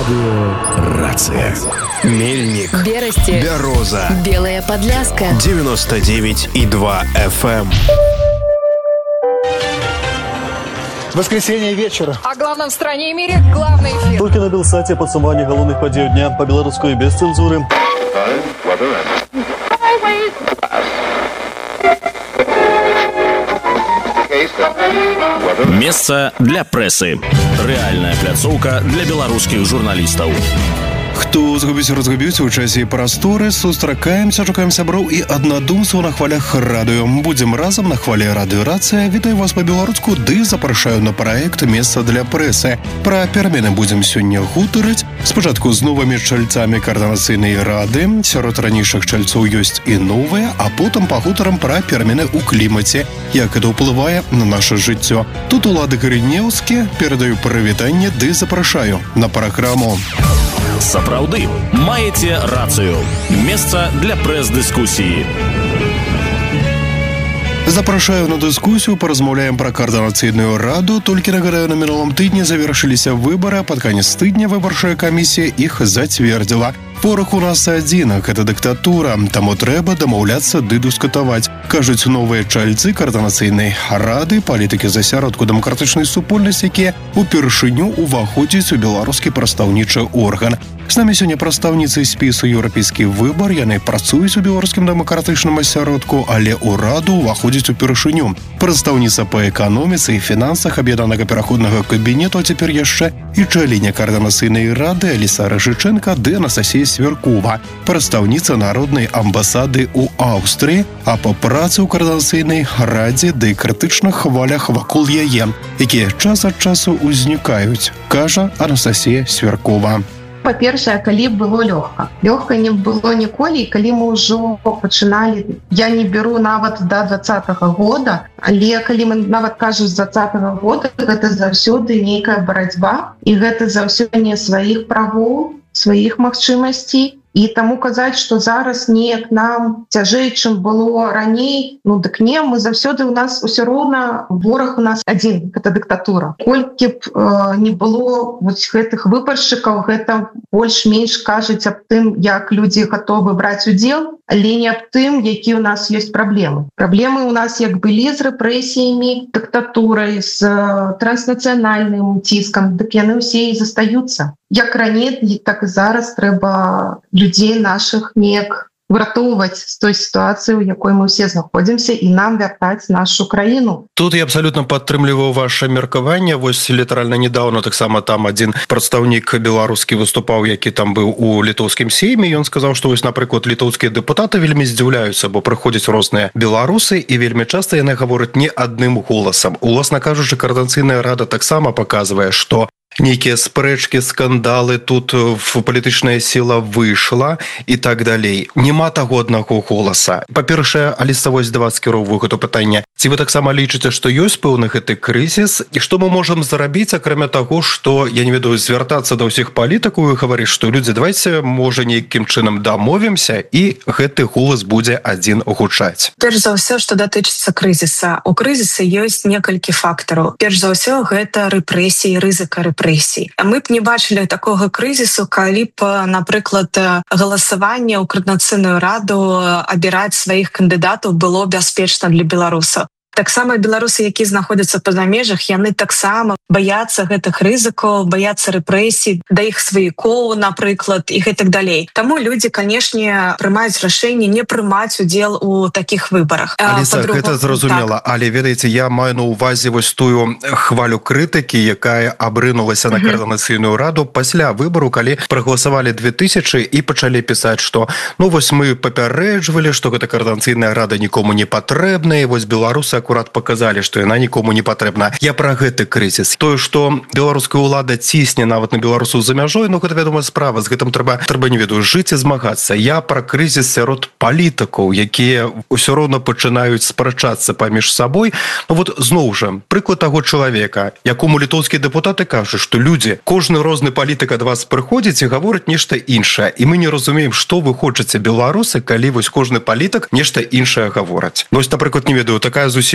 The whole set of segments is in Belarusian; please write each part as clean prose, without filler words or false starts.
Рация. Мельник. Берасти. Бяроза. Белая Подляска. 99,2 FM. Воскресенье вечера. О главном в стране и мире главный эфир. Толькі на Белсаце падсумаванне галоўных падзей дня па-беларуску і без цэнзуры. Месца для прэсы. Рэальная пляцоўка для беларускіх журналістаў. Хто разгубіць у часе і прасторы, сустракаемся, шукаем сяброў і аднадумцаў на хвалях радыё. Будзем разам на хвале радыё «Рацыя». Вітаю вас па-беларуску, ды запрашаю на праект «Месца для прэсы». Пра перамены будзем сёння гутарыць. Спачатку з новымі чальцамі каардынацыйнай рады. Сярод ранейшых чальцоў ёсць і новыя, а потым пагутарым пра перамены ў клімаце, як гэта ўплывае на наша жыццё. Тут улады Карынеўскі, перадаю прывітанне ды запрашаю на праграму. Сапраўды, маеце рацыю. Месца для прэс-дыскусіі. Запрашаю на дыскусію, паразмаўляем пра каардынацыйную раду. Толькі нагадаю, на мінулым тыдні завяршыліся выбары, а пад канец тыдня выбарчая камісія іх зацвердзіла. Вораг у нас адзін, гэта дыктатура, таму трэба дамаўляцца ды дыскутаваць. Кажуць новыя чальцы каардынацыйнай рады, палітыкі з асяродку дэмакратычнай супольнасці, якія упершыню уваходзяць у беларускі прадстаўнічы орган. З намі сёння прадстаўніцы спісу «Еўрапейскі выбар», яны працуюць у беларускім дэмакратычным асяродку, але ў раду уваходзяць упершыню. Прадстаўніца па эканоміцы і фінансах аб'яднанага пераходнага кабінету, а цяпер яшчэ і чаліня каардынацыйнай рады Аліса Рашычэнка ды Анастасія Сверкова, прадстаўніца народнай амбасады ў Аўстрыі, а па працы ў каардынацыйнай радзе ды крытычных хвалях вакол яе, якія час ад часу ўзнікаюць, кажа Анастасія Сверкова. Па-першае, калі было лёгка. Лёгка не было ніколі, калі мы ўжо пачыналі. Я не беру нават да 2020 года, але калі мы нават кажу з 2020 года, гэта заўсёды нейкая барацьба, і гэта заўсёды сваіх правоў, сваіх магчымасцей. І таму казаць, што зараз неяк нам цяжэй, чым было раней, ну дык не, мы заўсёды у нас усё роўна, вораг у нас адзін, гэта дыктатура. Колькі б не было вось гэтых выбаршчыкаў, гэта больш-менш кажуць аб тым, як людзі гатовы браць удзел, але не аб тым, якія ў нас ёсць праблемы. Праблемы ў нас як былі з рэпрэсіямі, дыктатурай, з транснацыянальным ціскам, дык яны ўсе і застаюцца. Як раней, так і зараз трэба людзей нашых неяк выратоўваць з той сітуацыі, у якой мы ўсе знаходзімся, і нам вяртаць нашу краіну. Тут я абсалютна падтрымліваю ваше меркаванне. Вось літаральна недаўно таксама там адзін прадстаўнік беларускі выступаў, які там быў у літоўскім сейме. Ён сказаў, што вось, напрыклад, літоўскія дэпутаты вельмі здзіўляюцца, бо прыходзяць розныя беларусы, і вельмі часта яны гавораць не адным голасам. Уласна кажучы, каардынацыйная рада таксама паказвае, што нейкія спрэчкі, скандалы, тут палітычная сіла выйшла і так далей. Няма таго аднаго голаса. Па-першае, Аліса, вось да вас скіроўваю гэта пытанне. Ці вы таксама лічыце, што ёсць пэўны гэты крызіс? І што мы можам зрабіць, акрамя таго, што, я не ведаю, звяртацца да ўсіх палітыкаў і гаварыць, што людзі, давайце, можа, нейкім чынам дамовімся, і гэты голас будзе адзін гучаць. Перш за ўсё, што датычыцца крызіса. У крызіса ёсць некалькі фактараў. Перш за ўсё, гэта рэпрэсіі, рызыка рэпрэсій. Мы б не бачылі такога крызісу, калі б, напрыклад, галасаванне ў каардынацыйную раду абіраць сваіх кандыдатаў было бяспечна для беларусаў. Таксама беларусы, якія знаходзяцца па замежах, яны таксама баяцца гэтых рызыкаў, баяцца рэпрэсій, да іх сваякоў, напрыклад, і гэтак далей. Таму людзі, канешне, прымаюць рашэнне не прымаць удзел у такіх выбарах. Аліса, гэта зразумела, але, ведаеце, я маю на ўвазе вось тую хвалю крытыкі, якая абрынулася на каардынацыйную раду пасля выбару, калі прагаласавалі 2000 і пачалі пісаць, што ну вось мы папярэджвалі, што гэта каардынацыйная рада нікому не патрэбная, вось беларусы акурат паказалі, што яна нікому не патрэбна. Я пра гэты крызіс. Тое, што беларуская ўлада цісне нават на беларусаў за мяжой, ну гэта вядомая справа, з гэтым трэба не ведаю, жыць і змагацца. Я пра крызіс сярод палітыкаў, якія ўсё роўна пачынаюць спрачацца паміж сабой. Ну вот зноў жа, прыклад таго чалавека, якому літоўскія дэпутаты кажуць, што людзі, кожны розны палітык ад вас прыходзіць і гаворыць нешта іншае. І мы не разумеем, што вы хочаце беларусы, калі вось кожны палітык нешта іншае гавораць. Ну, ось, напрыклад, не ведаю, такая зусім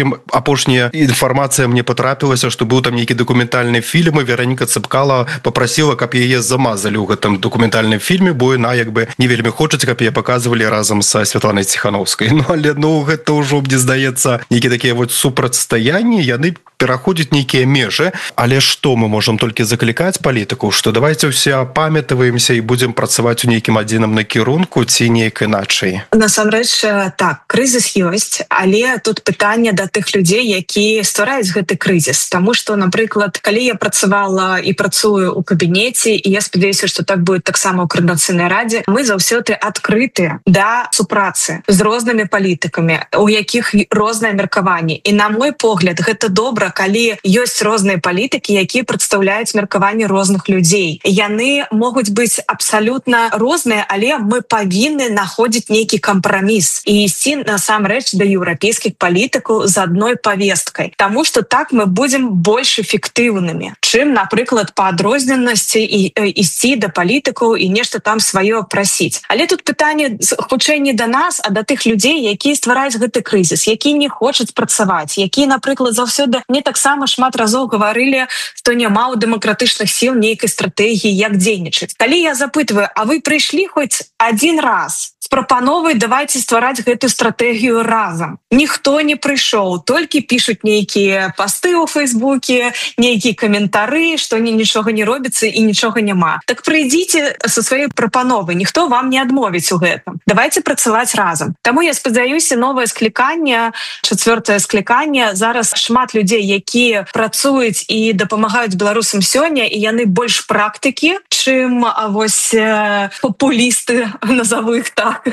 прычым апошняя інфармацыя мне патрапілася, што быў там нейкі дакументальны фільм, і Вераніка Цыпкала попрасіла, каб яе замазалі ў гэтым дакументальным фільме, бо яна як бы не вельмі хочуць, каб яе паказвалі разам са Святланай Ціханаўскай. Ну але гэта ўжо, мне здаецца, нейкі такія вот супрацьстаянні, яны пераходзяць нейкія межы. Але што мы можам толькі заклікаць палітыкаў, што давайте ўсе памятаваемся і будзем працаваць у нейкім адзіным накірунку ці неяк іначай? Насамрэч, так, крызіс ёсць, але тут пытанне да тых людзей, які ствараюць гэты крызіс. Таму што, напрыклад, калі я працавала і працую ў кабінеце, і я спадзяюся, што так будет таксама ў Координацыйнай радзе, мы заўсёды адкрытыя да супрацы з рознымі палітыкамі, у якіх рознае меркаванне. І на мой погляд, гэта добра, калі ёсць розныя палітыкі, якія прадстаўляюць меркаванне розных людзей. Яны могуць быць абсалютна розныя, але мы павінны находзіць нейкі кампраміс і ісці насамрэч да еўрапейскіх палітыкаў з адной павесткай. Таму што так мы будзем больш эфектыўнымі, чым, напрыклад, па адрозненасці ісці да палітыкаў і нешта там сваё прасіць. Але тут пытанне хутчэй не да нас, а да тых людзей, якія ствараюць гэты крызіс, якія не хочуць працаваць, якія, напрыклад, заўсёды мне таксама шмат разоў гаварылі, што няма ў дэмакратычных сіл нейкай стратэгіі, як дзейнічаць. Калі я запытваю, а вы прыйшлі хоць адзін раз з прапановай давайце ствараць гэтую стратэгію разам? Ніхто не прыйшоў, толькі пішуць нейкія пасты ў Фейсбуке, нейкія каментары, што нічога не робіцца і нічога няма. Так прыйдзіце са сваёй прапановай, ніхто вам не адмовіць у гэтым. Давайце працаваць разам. Таму я спадзяюся, новае скліканне, 4-е скліканне, зараз шмат людзей, якія працуюць і дапамагаюць беларусам сёння, і яны больш практыкі, чым вось папулісты, назову іх так.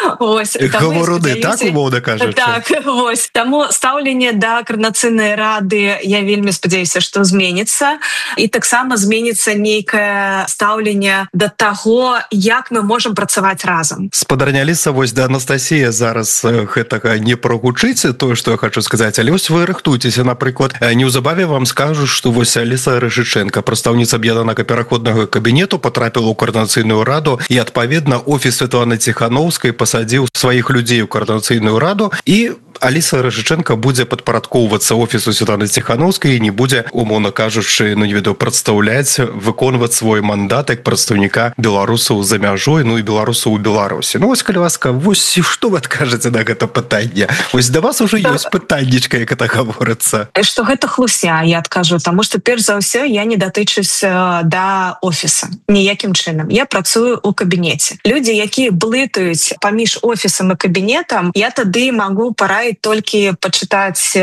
Гаваруны, так, умоўна кажучы? Так, вось. Таму стаўленне да Координацыйнай рады, я вельмі спадзяюся, што зменіцца, і таксама зменіцца нейкае стаўленне да таго, як мы можам працаваць разам. Спадарня Аліса, вось да Анастасія зараз гэтага не прагучыць, тое, што я хочу сказаць, але вось вы рыхтуйцеся, напрыклад, неўзабаве вам скажуць, што вось Аліса Рыжыченка, прадстаўніца аб'яднанага пераходнага кабінету, патрапіла ў Координацыйную раду, і адпаведна офіс Святланы Ціханаўскай пасадзіў сваіх людзей у Координацыйную раду, і Аліса Рыжыченка будзе падпарадкоўвацца офісу Святланы Ціханаўскай і не будзе, умоўна кажучы, прадстаўляць, выконваць свой мандат як прадстаўніка беларусаў за мяжой, ну і беларусаў у Беларусі. Ну вось, калі ласка, вось што вы адкажаце на гэта пытанне? Вось да вас уже ёсць пытаннечка, як это гаворыцца. Што гэта хлусня, я адкажу, таму што перш за ўсё я не датычусь да офіса ніякім чынам. Я працую ў кабінеце. Людзі, якія блытаюць паміж офісам і кабінетам, я тады магу параіць толькі пачытаць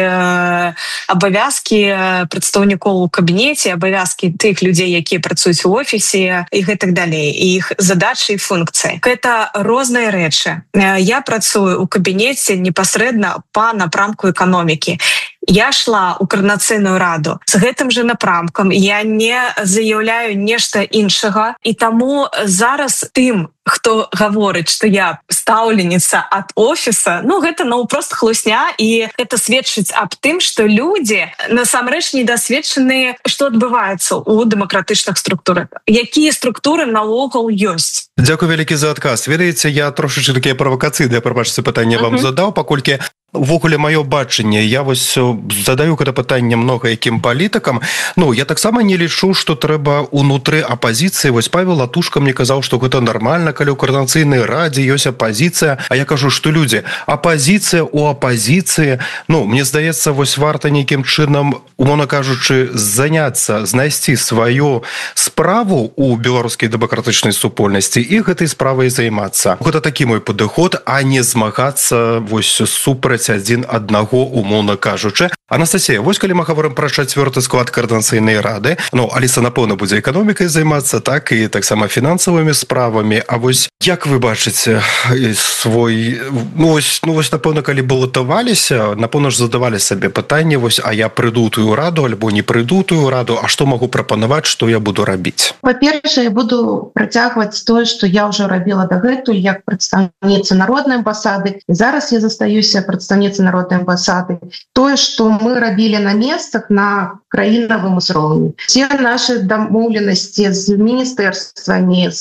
абавязкі прадстаўнікоў у кабінеце, абавязкі тых людзей, якія працуюць у офісе і гэтак далей, і іх задачы і функцыі. Гэта розныя рэчы. Я працую ў кабінеце непасрэдна па напрамку эканомікі. Я шла ў Координацыйную раду з гэтым жа напрамкам, я не заяўляю нешта іншага, і таму зараз тым, хто гаворыць, што я стаўленіца ад офіса, ну гэта прост хлусня, і гэта сведчыць аб тым, што людзі насамрэч недасведчаныя, што адбываецца ў дэмакратычных структурах. Якія структуры наогул ёсць? Дзякуй вялікі за адказ. Ведаеце, я трошачы такія правакацыйныя, прабачце, пытанне вам задаў, паколькі увогуле маё бачанне, я вось задаю гэта пытанне многа якім палітыкам. Ну, я таксама не лічу, што трэба унутры апазіцыі. Вось Павел Латушка мне казаў, што гэта нармальна, калі ў Координацыйнай радзе ёсць апазіцыя, а я кажу, што людзі, апазіцыя ў апазіцыі, ну, мне здаецца, вось варта нейкім чынам, умоўна кажучы, заняцца, знайсці сваю справу ў беларускай дэмакратычнай супольнасці і гэтай справай займацца. Гэта такі мой падыход, а не змагацца вось супраць адзін аднаго, умоўна кажучы. Анастасія, вось калі мы говорим пра 4-й склад Координацыйнай рады, ну, Аліса, напэўна, будзе эканомікай займацца, так, і таксама фінансавымі справамі. А вось як вы бачыце свой... Ну, вось, напэўна, калі балатаваліся, напэўна ж задавалі сабе пытанне, вось, а я прыйду ў тую раду, альбо не прыйду ў тую раду, а што магу прапанаваць, што я буду рабіць? Па-першае, я буду працягваць тое, што я ўжо рабіла дагэтуль, як прадстаўніца народнай амбасады. І зараз я застаюся прадстаўніцай народнай амбасады. Тое, што мы рабілі на месцах на краінавым узроўні. Все нашы дамоўленасці з міністэрствамі, з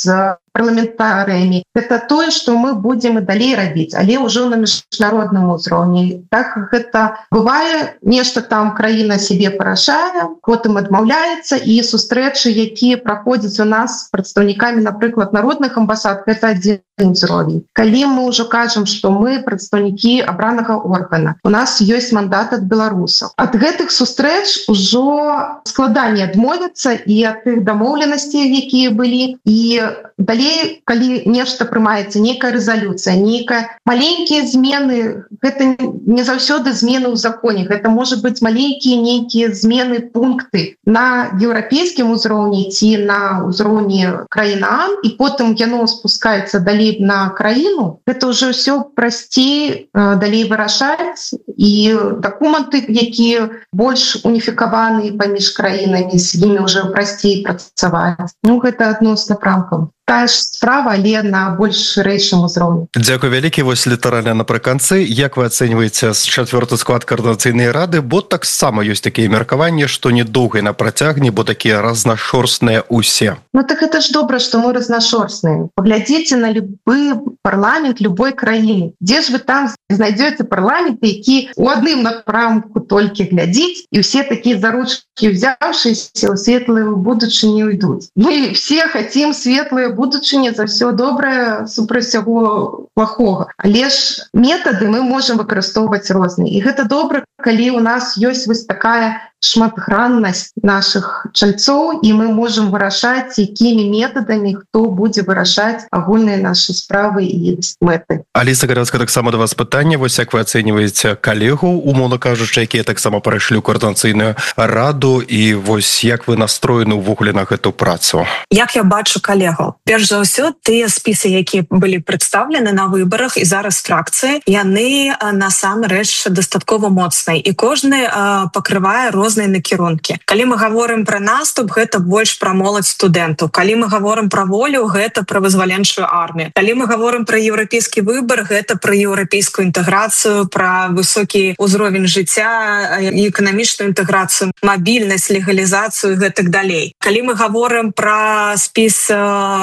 парламентарыямі, гэта тое, што мы будзем і далей рабіць, але ўжо на міжнародным узроўні. Так гэта бывае, нешта там краіна сябе парашае, потым адмаўляецца, і сустрэчы, якія праходзяць у нас з прадстаўнікамі, напрыклад, народных амбасад, гэта адзін узровень. Калі мы ўжо кажам, што мы прадстаўнікі абранага органа, у нас ёсць мандат ад беларусаў. Ад гэтых сустрэч ужо складаней адмовіцца і ад тых дамоўленасцей, якія былі. І далей, калі нешта прымаецца, нейкая рэзалюцыя, нейкая маленькія змены, гэта не заўсёды змены ў законе, гэта можа быць маленькія нейкія змены, пункты на еўрапейскім узроўні ці на ўзроўні краіны АН, і потым яно спускаецца далей на краіну. Гэта ўжо ўсё прасцей далей вырашаць, і дакументы, якія больш уніфікаваны паміж краінамі, з імі ўжо прасцей працаваць. Гэта адносна прамкам. Тая ж справа, але на больш шырэйшым узроўні. Дзякуй вялікі. Вось літаральна напрыканцы, як вы ацэньваеце чацвёрты склад каардынацыйнай рады, бо таксама ёсць такія меркаванні, што недоўга на працягне, бо такія разнашорстныя усе. Так это ж добра, што мы разнашорстныя. Паглядзіце на любы парламент любой краіны. Дзе ж вы там знайдзеце парламент, які ў адным напрамку толькі глядзіць, і ўсе такія за ручкі ўзяўшыся ў светлую будучыню ідуць. Мы все хацім светлыя будучыні, за ўсё добрае супраць усяго плохога. Але ж метады мы можам выкарыстоўваць розныя. І гэта добра, калі у нас ёсць вось такая шматграннасць нашых чальцоў, і мы можам вырашаць, якімі метадамі хто будзе вырашаць агульныя нашы справы і мэты. Аліса Гарацкая, таксама да вас пытанне. Вось як вы ацэньваеце калегаў, умоўна кажучы, якія таксама прайшлі ў каардынацыйную раду, і вось як вы настроены ўвогуле на гэту працу? Як я бачу калегаў? Перш за ўсё, тыя спісы, якія былі прадстаўлены на выбарах і зараз фракцыі, яны насамрэч дастаткова моцныя, і кожны пакрывае розныя накірункі. Калі мы гаворым пра наступ, гэта больш пра моладзь студэнтаў. Калі мы гаворым пра волю, гэта пра вызваленчую армію. Калі мы гаворым пра еўрапейскі выбар, гэта пра еўрапейскую інтэграцыю, пра высокі ўзровень жыцця, эканамічную інтэграцыю, мабільнасць, легалізацыю і гэтак далей. Калі мы гаворым пра спіс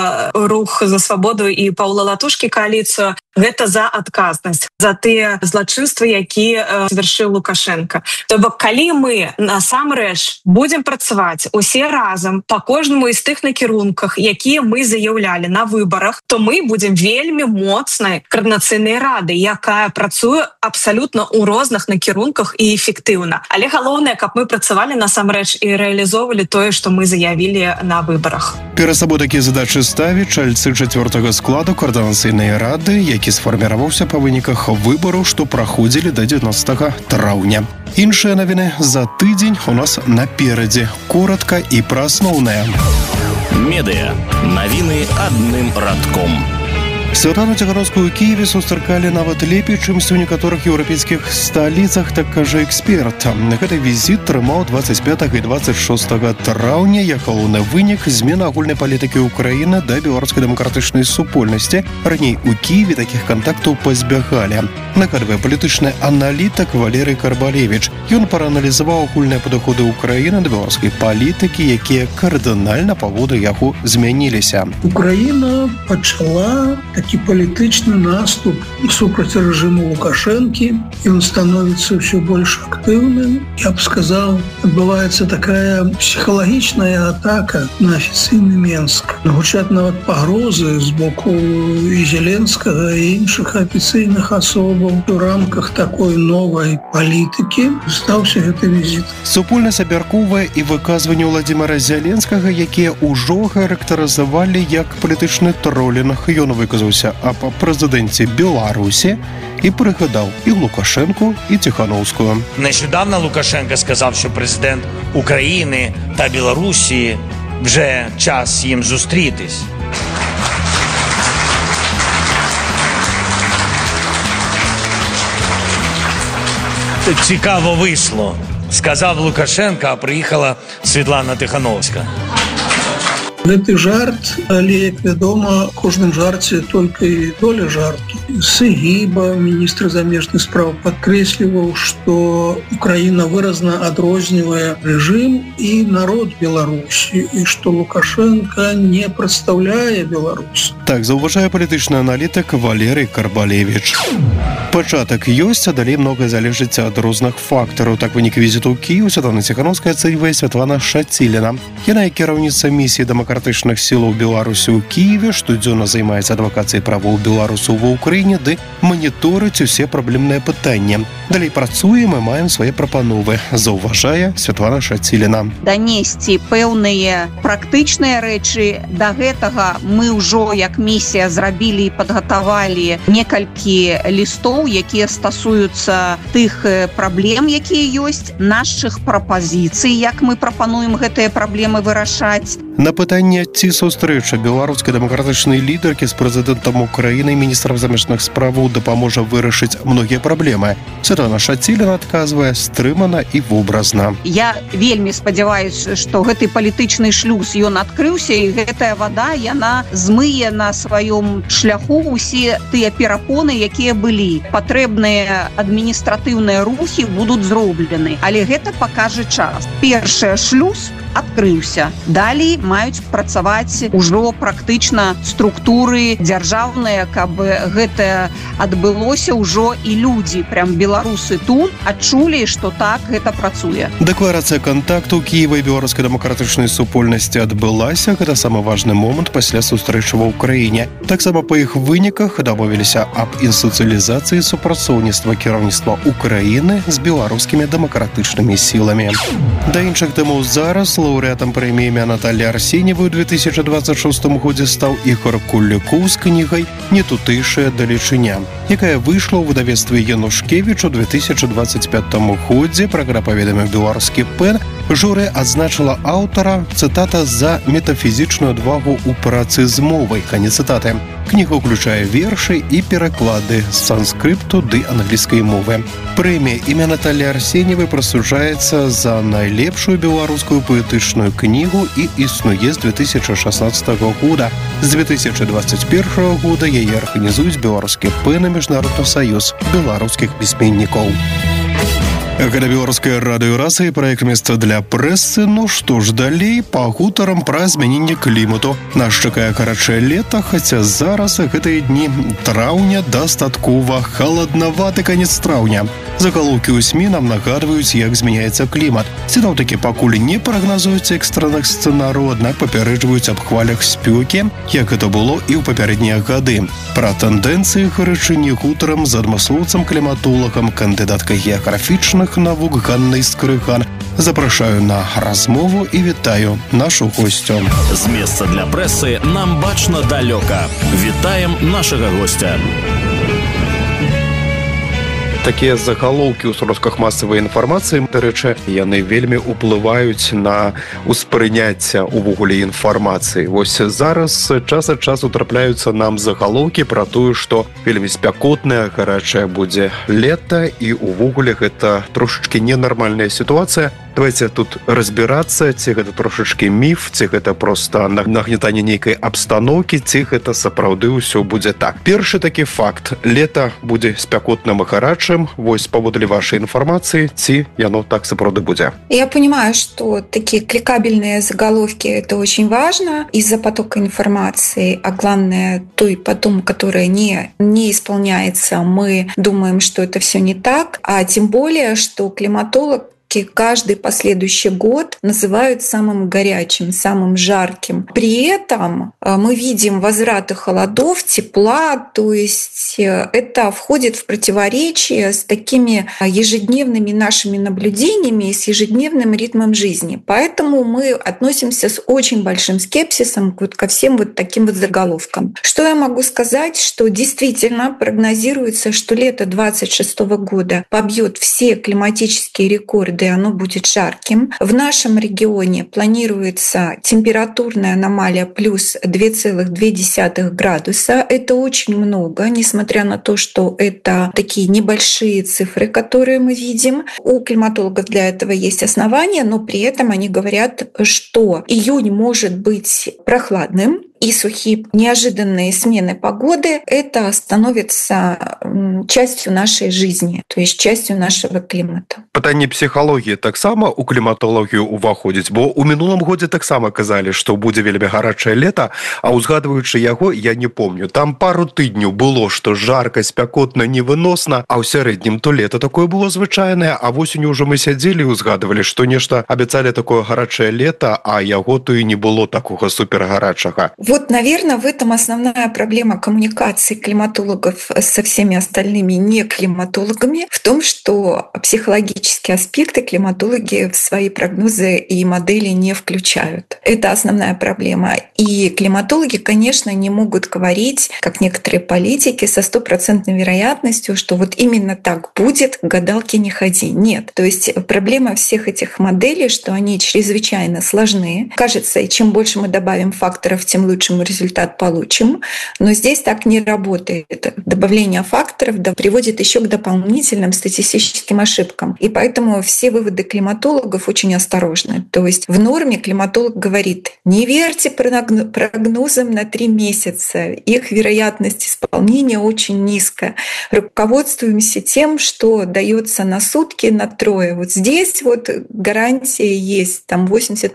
рух за свабоду і Паўла Латушкі кааліцыю, гэта за адказнасць, за тыя злачынствы, якія завяршыў Лукашенко. То бок, калі мы насамрэч будзем працаваць усе разам па кожнаму з тых накірунках, якія мы заяўлялі на выбарах, то мы будзем вельмі моцнай каардынацыйнай рады, якая працуе абсалютна ў розных накірунках і эфектыўна. Але галоўнае, каб мы працавалі насамрэч і рэалізоўвалі тое, што мы заявілі на выбарах. Перад сабой такія задачы ставіць чальцы чацвёртага складу каардынацыйнай рады, які сфарміраваўся па выніках выбараў, што праходзілі да 19 траўня. Іншыя навіны за тыдзень у нас наперадзе. Коротка і пра асноўнае. Медыа. Навіны адным радком. Святлану Ціхановскую ў Кіеве сустракалі нават лепей, чымся ў некаторых еўрапейскіх сталіцах, так кажа эксперт. Гэты візіт трымаў 25 і 26 траўня, як галоўны вынік змена агульнай палітыкі ўкраіны да беларускай дэмакратычнай супольнасці. Раней у Кіеве такіх кантактаў пазбягалі. Нагадвае палітычны аналітык Валерый Карбалевіч. Ён прааналізаваў агульныя падыходы ўкраіны да беларускай палітыкі, якія кардынальна паводу яго змяніліся. Украіна пачала такі палітычны наступ супраць рэжыму Лукашэнкі. Ён становіцца ўсё больш актыўным. Я б сказаў, адбываецца такая псіхалагічная атака на афіцыйны Менск. Гучаць нават пагрозы з боку і Зеленскага, і іншых афіцыйных асобаў. У рамках такой новай палітыкі стаўся гэты візіт. Супольнасць абмяркоўвае і выказванні Владзіміра Зеленскага, якія ўжо характарызавалі як палітычны тролінг. Ён выказаўся аб прэзідэнце Беларусі і пригадав і Лукашенку, і Тихановського. Нещодавно Лукашенко сказав, що президент України та Білорусі вже час їм зустрітись. Цікаво вийшло. Сказав Лукашенко, а приїхала Світлана Тихановська. Гэты жарт, але, як вядома, кожным жарце только і доля жарту. Сыгіба, міністр замежных спраў, падкрэсліваў, што Украіна выразна адрознівае рэжым і народ Беларусі, і што Лукашенко не прадстаўляе Беларусь. Так заўважае палітычны аналітык Валерый Карбалевич. Пачатак ёсць, а далей многае залежыць ад розных фактараў. Так вынік візіту ў Кіеў Святлана Ціхановская ацэньвае Святлана Шаціліна. Яна кіраўніца місіі дэмакратычных сілаў Беларусі ў Кіеве, штодзённа займаецца адвакацыяй правоў беларусаў ва Ўкраіне, ды маніторыць усе праблемныя пытанні. Далей працуем і маем свае прапановы, заўважае Святлана Шаціліна. Данесці пэўныя практычныя рэчы. Да гэтага мы ўжо як місія зрабілі і падгатавалі некалькі лістоў, якія стасуюцца тых праблем, якія ёсць, нашых прапазіцый, як мы прапануем гэтыя праблемы вырашаць. На пытанне, ці сустрэча беларускай дэмакратычнай лідаркі з прэзідэнтам Украіны і міністрам замежных справаў дапаможа вырашыць многія праблемы. Святлана Шаціліна адказвае стрымана і вобразна. Я вельмі спадзяваюся, што гэты палітычны шлюз, ён адкрыўся, і гэтая вада, яна змые на сваём шляху усе тыя перапоны, якія былі. Патрэбныя адміністратыўныя рухі будуць зроблены, але гэта пакажа час. Першы шлюз адкрыўся. Далей маюць працаваць ужо практычна структуры дзяржаўныя, каб гэта адбылося ўжо і людзі, прям беларусы тут адчулі, што так гэта працуе. Дэкларацыя кантакту Кіева і беларускай дэмакратычнай супольнасці адбылася. Гэта самы важны момант пасля сустрэчы ва Ўкраіне. Таксама па іх выніках дамовіліся аб інстытуцыялізацыі супрацоўніцтва кіраўніцтва Украіны з беларускімі дэмакратычнымі сіламі. Да іншых тэмаў зараз лаўрэатам прэміі імя Наталлі Арсеньевай у 2026 годзе стаў Ігор Кулікоў з кнігай «Нетутэйшая далечыня», якая выйшла ў выдавецтве Янушкевіч у 2025 годзе. Пра гэта паведаміў беларускі ПЭН. Журы адзначыла аўтара, цытата, за метафізічную адвагу ў працы з мовай. Канец цытаты. Кніга ўключае вершы і пераклады з санскрыпту ды англійскай мовы. Прэмія імя Наталлі Арсеньевай прысуджаецца за найлепшую беларускую паэтычную кнігу і існуе з 2016 года. З 2021 года яе арганізуюць беларускі ПЭН і Міжнародны саюз беларускіх пісьменнікаў. Гэта беларускае радыё «Раса» і праект «Месца для прэсы». Ну што ж, далей пагутарам пра змяненне клімату. Нас чакае карачае лета, хаця зараз гэтыя дні траўня дастаткова халаднаваты канец траўня. Загалоўкі ў СМІ нам нагадваюць, як змяняецца клімат. Сіноптыкі пакуль не прагназуюць экстранных сцэнараў, аднак папярэджваюць аб хвалях спёкі, як гэта было і ў папярэднія гады. Пра тэндэнцыі гарачыні гутарам з адмыслоўцам-кліматолагам, кандыдаткай геаграфічных навук Ганнай Скрыган. Запрашаю на размову і вітаю нашу госцю. З месца для прэсы нам бачна далёка. Вітаем нашага гостя. Такія загалоўкі ў сродках масавай інфармацыі, дарэчы, яны вельмі ўплываюць на ўспрыняцце увогуле інфармацыі. Вось зараз час ад часу трапляюцца нам загалоўкі пра тое, што вельмі спякотнае, гарачае будзе лета, і увогуле гэта трошачкі ненармальная сітуацыя. Давайте тут разбірацца, ці гэта трошачкі міф, ці гэта проста нагнятанне нейкай абстаноўкі, ці гэта сапраўды ўсё будзе так. Першы такі факт. Лета будзе спякотным і гарачым. Вось паводле вашай информации, ці яно так сапраўды будзе? Я понимаю, что такие кликабельные заголовки — это очень важно из-за потока информации, а главное той потом, которая не исполняется, мы думаем, что это все не так, а тем более, что климатолог каждый последующий год называют самым горячим, самым жарким. При этом мы видим возвраты холодов, тепла, то есть это входит в противоречие с такими ежедневными нашими наблюдениями и с ежедневным ритмом жизни. Поэтому мы относимся с очень большим скепсисом ко всем вот таким вот заголовкам. Что я могу сказать? Что действительно прогнозируется, что лето 2026 года побьет все климатические рекорды периоды оно будет жарким. В нашем регионе планируется температурная аномалия плюс 2,2 градуса. Это очень много, несмотря на то, что это такие небольшие цифры, которые мы видим. У климатологов для этого есть основания, но при этом они говорят, что июнь может быть прохладным, и сухие неожиданные смены погоды — это становится частью нашей жизни, то есть частью нашего клімата. Пытанне псіхалогіі таксама у кліматологію уваходзіць, бо ў мінулым годзе таксама казалі, што будзе вельмі гарачае лета, а узгадваючы яго, я не помню, там пару тыдняў было, што жарка, спякотна, невыносна, а ў сярэднім то лета такое было звычайнае, а восенню ўжо мы сядзелі і узгадвалі, што нешта абяцалі такое гарачае лета, а яго то і не было такога супергарачага. Вот, наверное, в этом основная проблема коммуникации климатологов со всеми остальными не климатологами, в том, что психологические аспекты климатологи в свои прогнозы и модели не включают. Это основная проблема. И климатологи, конечно, не могут говорить, как некоторые политики, со 100% вероятностью, что вот именно так будет, к гадалке не ходи. Нет. То есть проблема всех этих моделей, что они чрезвычайно сложны. Кажется, и чем больше мы добавим факторов, тем лучше мы результат получим. Но здесь так не работает. Добавление факторов приводит еще к дополнительным статистическим ошибкам. И поэтому все выводы климатологов очень осторожны. То есть в норме климатолог говорит: не верьте прогнозам на 3 месяца. Их вероятность исполнения очень низкая. Руководствуемся тем, что дается на сутки, на 3. Вот здесь вот гарантия есть, там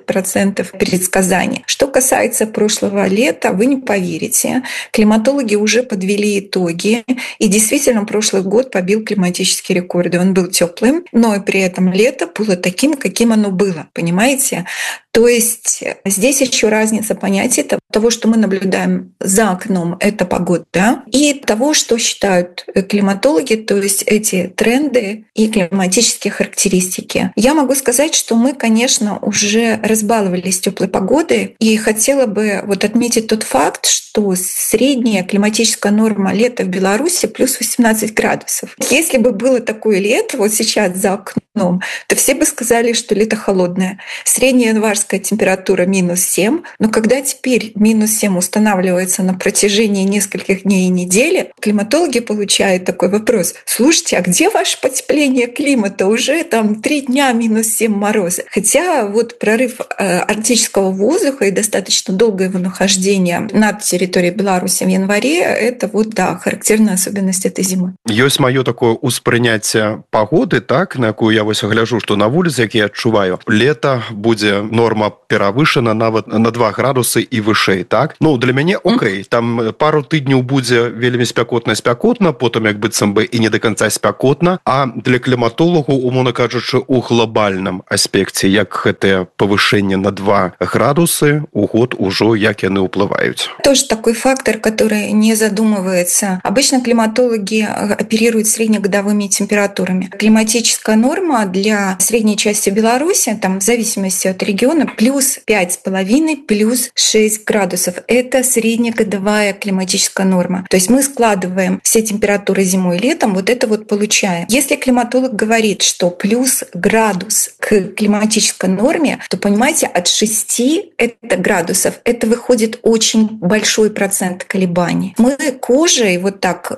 80% предсказаний. Что касается прошлого лета, вы не поверите, климатологи уже подвели итоги, и действительно прошлый год побил климатические рекорды. Он был теплым, но и при этом лето было таким, каким оно было, понимаете? То есть здесь еще разница понятий того, что мы наблюдаем за окном, это погода, и того, что считают климатологи, то есть эти тренды и климатические характеристики. Я могу сказать, что мы, конечно, уже разбаловались теплой погодой, и хотела бы вот отметить тот факт, что средняя климатическая норма лета в Беларуси плюс 18 градусов. Если бы было такое лето вот сейчас за окном, то все бы сказали, что лето холодное. Средняя январская температура минус 7, но когда теперь минус 7 устанавливается на протяжении нескольких дней и недели, климатологи получают такой вопрос: слушайте, а где ваше потепление климата? Уже там 3 дня минус 7 мороза. Хотя вот прорыв арктического воздуха и достаточно долгое его нахождение над территорией Беларуси в январе — это вот, да, характерная особенность этой зимы. Ёсць маё такое ўспрыняцце пагоды, так, на якую я вось гляжу, што на вуліцы, як я адчуваю, лета будзе норма перавышана нават на 2 градусы і вышэй, так? Ну, для мяне окей, там пару тыдняў будзе вельмі спякотна, потым як быццам бы і не до конца спякотна, а для кліматолагу, умоўна кажучы, у глобальным аспекце, як гэтае павышэнне на 2 градусы у год ужо як яны ўплываюць. Тоже такой фактор, который не задумывается. Обычно климатологи оперируют среднегодовыми температурами. Климатическая норма для средней части Беларуси, там в зависимости от региона, плюс 5,5, плюс 6 градусов. Это среднегодовая климатическая норма. То есть мы складываем все температуры зимой и летом, вот это вот получаем. Если климатолог говорит, что плюс градус к климатической норме, то, понимаете, от 6 градусов это выходит очень большой процент колебаний. Мы кожей вот так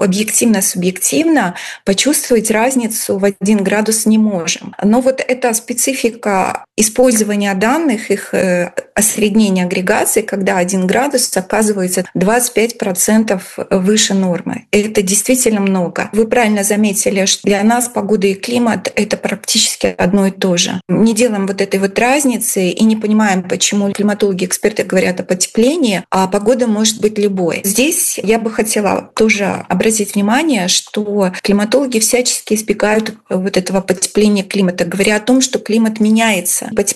объективно-субъективно почувствовать разницу в 1 градус не можем. Но вот эта специфика использования данных, их осреднение агрегации, когда 1 градус оказывается 25% выше нормы. Это действительно много. Вы правильно заметили, что для нас погода и климат — это практически одно и то же. Не делаем вот этой вот разницы и не понимаем, почему климатологи, эксперты говорят о потеплении, а погода может быть любой. Здесь я бы хотела тоже обратить внимание, что климатологи всячески избегают вот этого потепления климата, говоря о том, что климат меняется. Потепление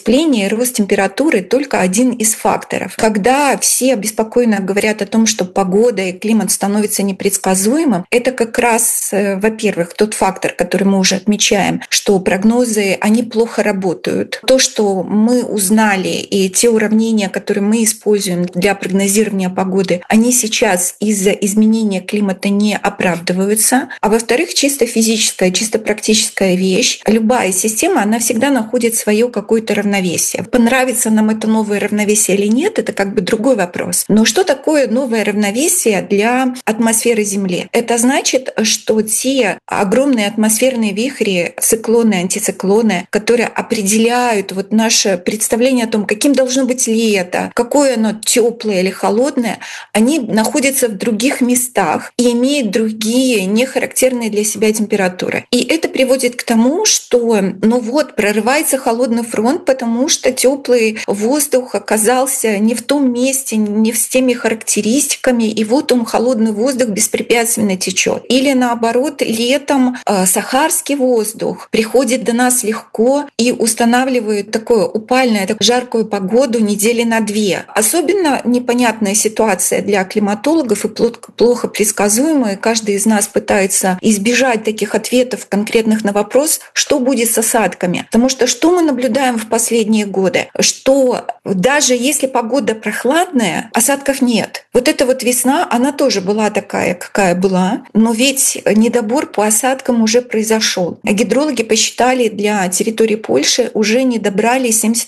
повышение и рост температуры только один из факторов. Когда все беспокойно говорят о том, что погода и климат становятся непредсказуемым, это как раз, во-первых, тот фактор, который мы уже отмечаем, что прогнозы, они плохо работают. То, что мы узнали, и те уравнения, которые мы используем для прогнозирования погоды, они сейчас из-за изменения климата не оправдываются. А во-вторых, чисто физическая, чисто практическая вещь. Любая система, она всегда находит свое какое-то равновесие. Понравится нам это новое равновесие или нет, это как бы другой вопрос. Но что такое новое равновесие для атмосферы Земли? Это значит, что те огромные атмосферные вихри, циклоны, антициклоны, которые определяют вот наше представление о том, каким должно быть лето, какое оно теплое или холодное, они находятся в других местах и имеют другие, не характерные для себя температуры. И это приводит к тому, что прорывается холодный фронт, потому что теплый воздух оказался не в том месте, не с теми характеристиками, и вот он, холодный воздух, беспрепятственно течет. Или наоборот, летом сахарский воздух приходит до нас легко и устанавливает такую упальную, жаркую погоду недели на 2. Особенно непонятная ситуация для климатологов и плохо предсказуемая. Каждый из нас пытается избежать таких ответов конкретных на вопрос, что будет с осадками. Потому что что мы наблюдаем в последние годы? Что даже если погода прохладная, осадков нет. Вот эта вот весна, она тоже была такая, какая была, но ведь недобор по осадкам уже произошел. Гидрологи посчитали, для территории Польши уже не добрали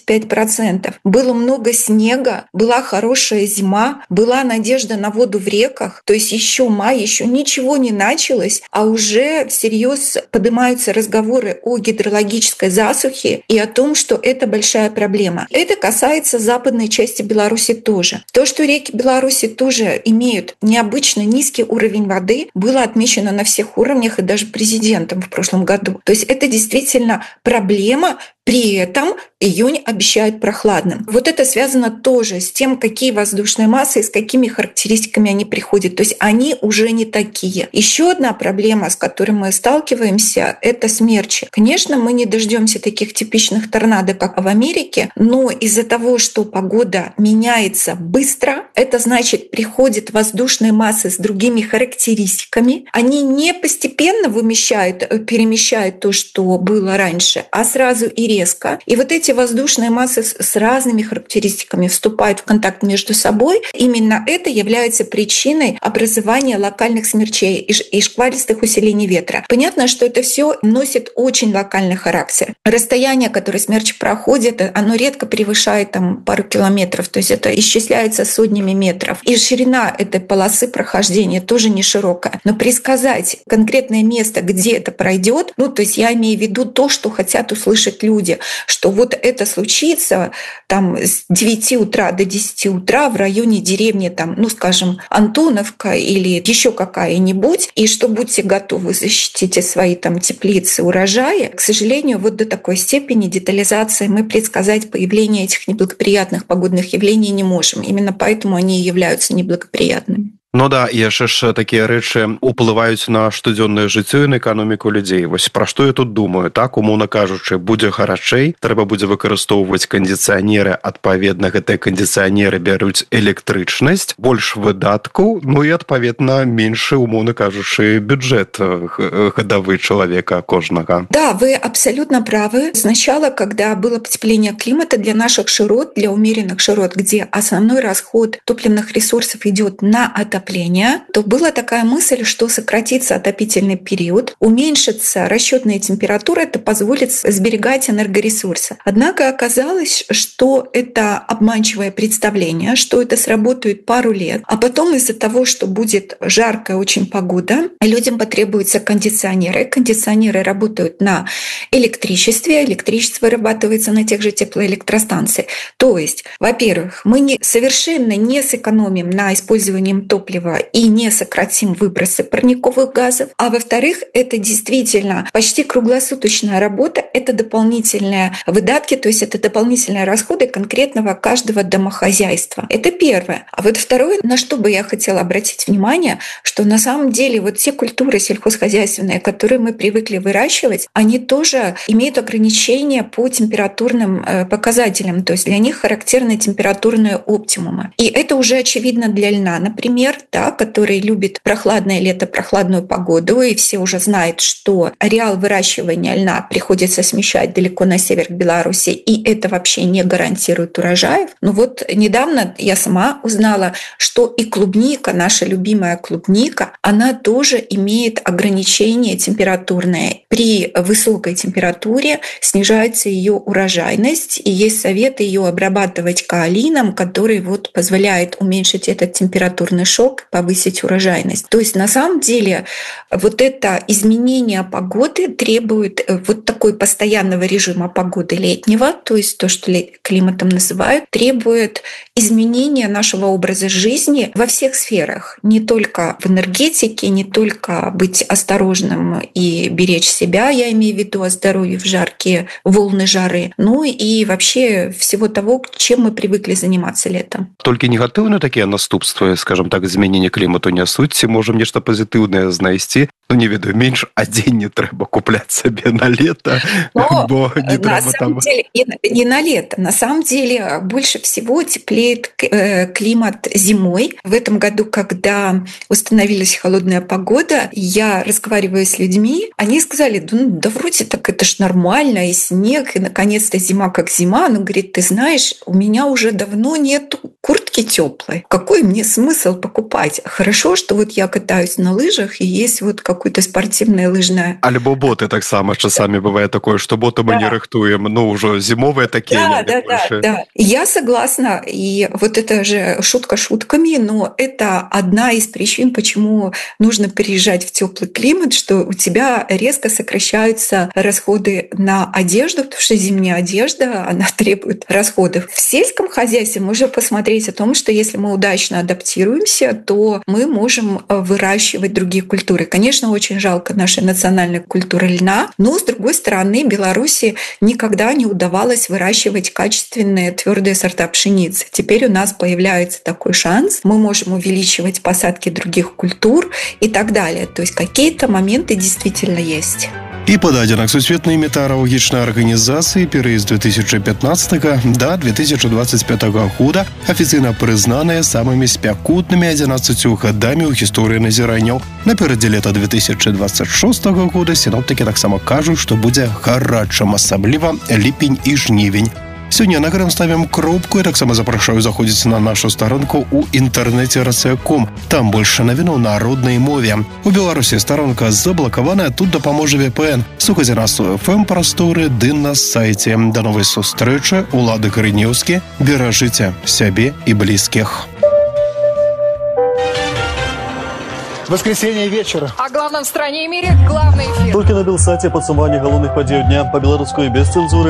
75%. Было много снега, была хорошая зима, была надежда на воду в реках, то есть еще май, еще ничего не началось, а уже всерьез поднимаются разговоры о гидрологической засухе и о том, что это большая проблема. Это касается западной части Беларуси тоже. То, что реки Беларуси тоже имеют необычно низкий уровень воды, было отмечено на всех уровнях и даже президентом в прошлом году. То есть это действительно проблема. При этом июнь обещает прохладным. Вот это связано тоже с тем, какие воздушные массы и с какими характеристиками они приходят. То есть они уже не такие. Еще одна проблема, с которой мы сталкиваемся, это смерчи. Конечно, мы не дождемся таких типичных торнадо, как в Америке, но из-за того, что погода меняется быстро, это значит, приходят воздушные массы с другими характеристиками. Они не постепенно перемещают то, что было раньше, а сразу и резко. И вот эти воздушные массы с разными характеристиками вступают в контакт между собой. Именно это является причиной образования локальных смерчей и шквалистых усилений ветра. Понятно, что это все носит очень локальный характер. Расстояние, которое смерч проходит, оно редко превышает пару километров, то есть это исчисляется сотнями метров. И ширина этой полосы прохождения тоже не широкая. Но предсказать конкретное место, где это пройдет, то есть я имею в виду то, что хотят услышать люди, что вот это случится с 9 утра до 10 утра в районе деревни, скажем, Антоновка или еще какая-нибудь, и что будьте готовы защитить свои теплицы, урожаи. К сожалению, вот до такой степени детализации мы предсказать появление этих неблагоприятных погодных явлений не можем. Именно поэтому они и являются неблагоприятными. Ну да, і яшчэ ж такія рэчы ўплываюць на штодзённае жыццё і на эканоміку людзей. Вось пра што я тут думаю, так, умоўна кажучы, будзе гарачэй, трэба будзе выкарыстоўваць кандыцыянеры, адпаведна гэтыя кандыцыянеры бяруць электрычнасць, больш выдаткаў, і адпаведна меньшы, умоўна кажучы, бюджет гадавы чалавека кожнага. Да, вы абсолютно правы. Сначала, когда было потепление климата для наших широт, для умеренных широт, где основной расход топливных ресурсов идет на отопление, то была такая мысль, что сократится отопительный период, уменьшится расчетная температура, это позволит сберегать энергоресурсы. Однако оказалось, что это обманчивое представление, что это сработает пару лет, а потом из-за того, что будет жаркая очень погода, людям потребуются кондиционеры. Кондиционеры работают на электричестве, электричество вырабатывается на тех же теплоэлектростанциях. То есть, во-первых, мы совершенно не сэкономим на использовании топлива топлива и не сократим выбросы парниковых газов. А во-вторых, это действительно почти круглосуточная работа, это дополнительные выдатки, то есть это дополнительные расходы конкретного каждого домохозяйства. Это первое. А вот второе, на что бы я хотела обратить внимание, что на самом деле вот те культуры сельхозхозяйственные, которые мы привыкли выращивать, они тоже имеют ограничения по температурным показателям, то есть для них характерны температурные оптимумы. И это уже очевидно для льна, например, да, который любит прохладное лето, прохладную погоду, и все уже знают, что ареал выращивания льна приходится смещать далеко на север к Беларуси, и это вообще не гарантирует урожаев. Но вот недавно я сама узнала, что и клубника, наша любимая клубника, она тоже имеет ограничения температурные. При высокой температуре снижается ее урожайность, и есть совет ее обрабатывать каолином, который вот позволяет уменьшить этот температурный шок, повысить урожайность. То есть на самом деле вот это изменение погоды требует вот такой постоянного режима погоды летнего, то есть то, что климатом называют, требует изменения нашего образа жизни во всех сферах, не только в энергетике, не только быть осторожным и беречь себя, я имею в виду о здоровье в жаркие волны жары, ну и вообще всего того, чем мы привыкли заниматься летом. Только негативные такие наступства, скажем так, изменения климату несут, ці можем нечто позитивное знайти. Ну, не веду, меньше один не треба куплять себе на лето, бо не на самом деле, не на лето. На самом деле больше всего теплеет климат зимой. В этом году, когда установилась холодная погода, я разговариваю с людьми, они сказали, да вроде так это ж нормально, и снег, и наконец-то зима как зима. Но, говорит, ты знаешь, у меня уже давно нет куртки теплой. Какой мне смысл покупать? Хорошо, что вот я катаюсь на лыжах, и есть вот какое-то спортивное лыжное. Альбо боты так само, часами бывает такое, что боты мы не рыхтуем, ну уже зимовые такие. Да. Я согласна, и вот это же шутка шутками, но это одна из причин, почему нужно переезжать в теплый климат, что у тебя резко сокращаются расходы на одежду, потому что зимняя одежда, она требует расходов. В сельском хозяйстве можно посмотреть о том, что если мы удачно адаптируемся, то мы можем выращивать другие культуры. Конечно, очень жалко нашей национальной культуры льна, но, с другой стороны, Беларуси никогда не удавалось выращивать качественные твердые сорта пшеницы. Теперь у нас появляется такой шанс, мы можем увеличивать посадки других культур и так далее. То есть какие-то моменты действительно есть. І пададзенак сусветнай метэаралагічнай арганізацыі перыяд з 2015 да 2025 года афіцыйна прызнаныя самымі спякотнымі 11 гадамі ў гісторыі назіранняў. Наперадзе лета 2026 года сіноптыкі таксама кажуць, што будзе гарачым, асабліва ліпень і жнівень. Сёння на гэтым ставім кропку і таксама запрашаю заходзіць на нашу старонку ў інтэрнэце RCA.com. Там больше навінаў на роднай мове. У Беларусі старонка заблакаваная, тут дапаможа VPN. Слухайце нас у FM-прасторы ды на сайце. Да новай сустрэчы, Улады Карынеўскі. Беражыце сябе і блізкіх. Воскресенье вечера. О главном в стране и мире главный эфир. Только на Белсате подсумование головных подей дня по-белорусски и без цензуры.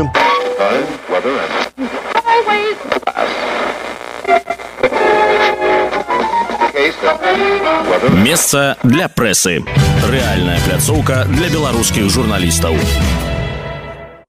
Месца для прэсы. Рэальная пляцоўка для беларускіх журналістаў.